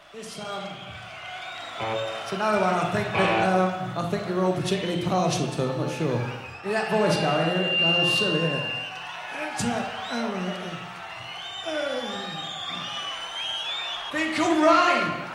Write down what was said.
It's another one I think you're all particularly partial to. I'm not sure. Hear that voice going? Hear it going silly, isn't it? Thing called Rain.